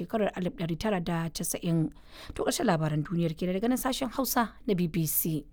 shekarar 1990. To ƙarshen labaran duniyar ke daga nan sashen Hausa na BBC.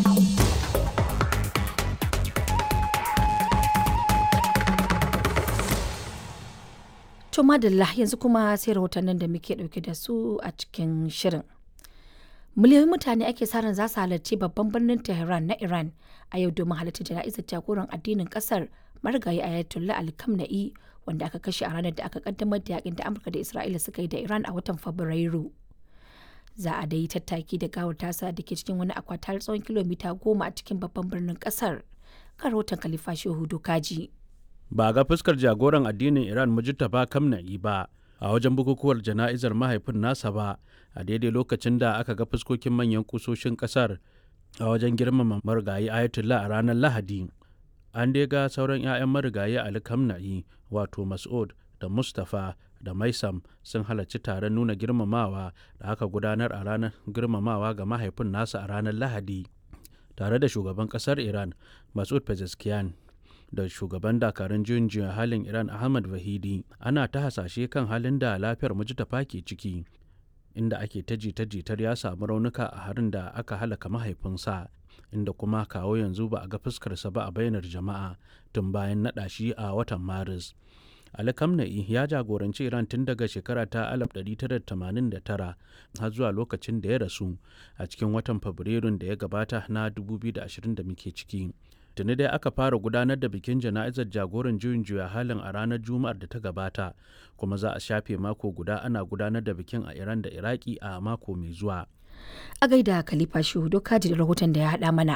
To madalla yanzu kuma sai rahotannin da muke dauke da su a cikin shirin. Miliyoyin mutane ake sa ran za su halarci babban birnin Tehran na Iran a yau domin halarci jana'izar jagoran addinin kasar marigayi Ayatollah Ali Khamenei wanda aka kashe a ranar da aka kaddamar da yakin da Amurka da Isra'ila suka yi da Iran a watan Fabrairu. Za a dai tattaki da gawar tasa da ke cikin wani akwati har tsawon kilomita 10 a cikin babban birnin kasar. Kan rahoton Khalifa Shehu Dokaji. Ba ga fuskar jagoran addinin Iran Mujtaba Khamenei ba a wajen bukukuwar jana'izar mahaifin nasa ba a daidai lokacin da aka ga fuskokin manyan kusoshin kasar a wajen girmama marigayi Ayatollah a ranar Lahadi. An dai ga sauran 'ya'yan marigayi Ali Khamenei wato Mas'ud da Mustapha da Maisam sun halarci taron nuna girmamawa da aka gudanar a ranar girmamawa ga mahaifin nasa a ranar Lahadi tare da shugaban kasar Iran Mas'ud Pezeshkian da shugaban dakarun juyin juya halin Iran Ahmad Vahidi. Ana ta hasashe kan halin da lafiyar Mujtaba ke ciki inda ake ta jita-jitar ya samu raunuka a harin da aka halaka mahaifinsa, inda kuma kawo yanzu ba a ga fuskarsa ba a bainar jama'a tun bayan naɗa shi a watan Maris. Ali Khamenei ya jagoranci Iran tun daga shekara ta 1989 har zuwa lokacin da ya rasu a cikin watan Fabrairun da ya gabata na 2020 da muke ciki. Tuni dai aka fara gudanar da bikin jana'izar jagoran juyin juya halin a ranar Juma'ar da ta gabata, kuma za a shafe mako guda ana gudanar da bikin a Iran da Iraki a mako mai zuwa. A gaida Khalifa Shehu Dokaji da rahoton da ya haɗa mana.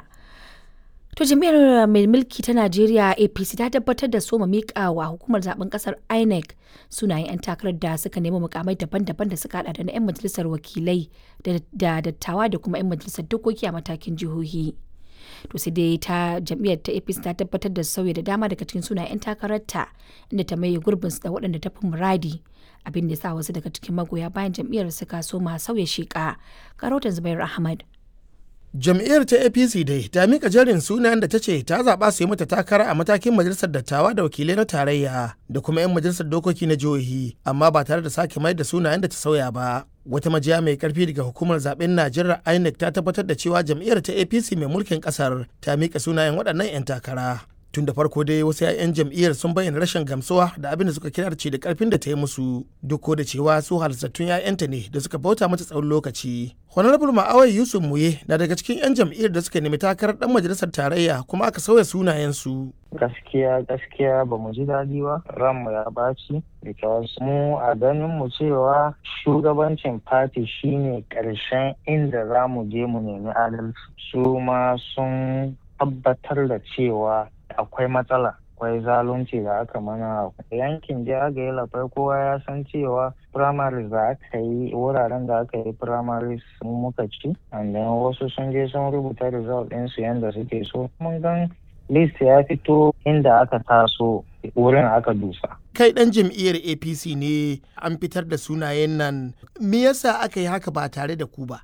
To jami'ar mai mulki ta Najeriya APC ta tabbatar da soma miƙa wa hukumar zaben kasar INEC sunayen 'yan takarar da suka nemi mukamai daban-daban da suka hada da na 'yan majalisar wakilai da dattawa da kuma 'yan majalisar dokoki a matakin jihohi. To sai dai ta jam'iyyar ta APC ta tabbatar da sauya da dama daga cikin sunayen 'yan takararta inda ta maye gurbinsu da waɗanda ta fi muradi, abin da ya sa wasu daga cikin magoya bayan jam'iyyar suka soma sauya sheƙa. Karotan Zubair Ahmad. Jam'iyyar ta APC dai ta mika jerin sunayen da ta ce ta zaɓa su yi mata takara a matakin majalisar dattawa da wakilai na tarayya da kuma 'yan majalisar dokoki na jihohi, amma ba tare da sake mai da sunayen da ta sauya ba. Wata majiya mai karfi daga hukumar zaben Najeriya INEC ta tabbatar da cewa jam'iyyar ta APC mai mulkin kasar ta mika sunayen waɗannan 'yan takara. Tun da farko dai wasu 'ya'yan jam'iyyar sun bayyana rashin gamsuwa da abin da suka kira ce da karfin da ta yi musu, duk da cewa su halittattun 'ya'yanta ne da suka bauta mata tsawon lokaci. Honorable Ma'awai Yusuf Muye na daga cikin 'yan jam'iyyar da suka nemi takarar dan majalisar tarayya kuma aka sauya sunayensu. Gaskiya ba mu ji daɗi ba, ranmu ya ɓaci, because mu a ganin mu cewa shugabancin fati shine ƙarshen inda za mu je mu nemi adalci. Su ma sun tabbatar da cewa akwai matsala, akwai zalunci da aka mana yankin jagaye lafai. Kowa ya san cewa primaries da aka yi, wuraren da aka yi primaries muka ci, and then wasu sun je sun rubuta result ɗinsu yadda suke so. Mun gan list ya fito inda aka taso wurin aka dusa. Kai ɗan jam'iyyar APC ne, an fitar da sunayen nan, me yasa aka yi haka ba tare da ku ba?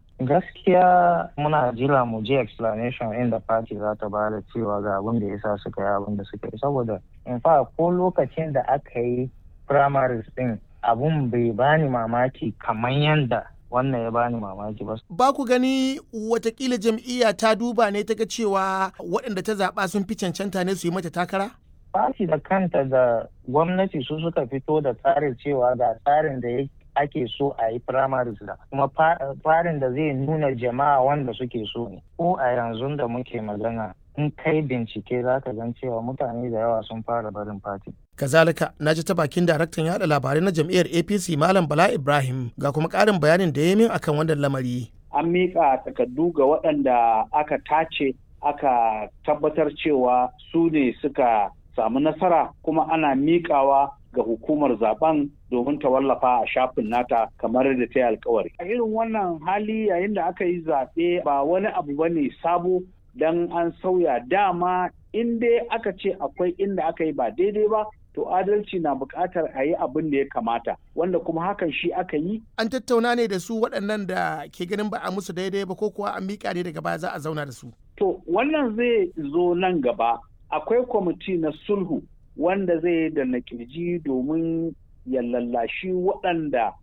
Gaskiya muna jira mu je explanation inda party za ta ba da cewa ga abin da yasa suka yi abin da suka yi, saboda in fa ko lokacin da aka yi primaries din abun bai bani mamaki kamar yanda wannan ya bani mamaki ba. Ba ku gani watakila jam'iyya ta duba ne ta ga cewa waɗanda ta zaɓa sun fi cancanta ne su yi mata takara? Party da kanta da gwamnati su suka fito da tsarin cewa ga tsarin da ake so a yi primaries da kuma farin da zai nuna jama'a wanda suke so ne. Ko a yanzu da muke magana in kai bincike za ka gan cewa mutane da yawa sun fara barin fati. Kazalika na ji ta bakin daraktan yada labarai na jam'iyyar APC Malam Bala Ibrahim ga kuma ƙarin bayanin da ya min akan wannan lamari. An miƙa takardu ga waɗanda aka tace aka tabbatar cewa su ne suka samu nasara, kuma ana miƙawa ga hukumar zaben domin ta wallafa a shafin nata kamar da ta yi alkawari. A irin wannan hali yayin da aka yi zaɓe ba wani abu ba ne sabo dan an sauya. Dama in dai aka ce akwai inda aka yi ba daidai ba, to adalci na buƙatar a yi abin da ya kamata, wanda kuma hakan shi aka yi. An tattauna ne da su waɗannan da ke ganin ba a musu daidai ba, ko kuwa an miƙa ne daga baya za a zauna da su? To wannan zai zo nan gaba. Akwai kwamiti na sulhu wanda zai da na kirji domin ya lallashi waɗanda